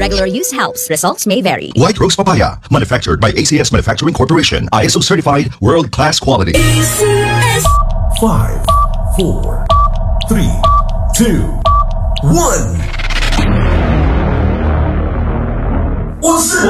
Regular use helps. Results may vary. White Rose Papaya, manufactured by ACS Manufacturing Corporation. ISO certified, world-class quality. ACS. 5, 4, 3, 2, 1.我是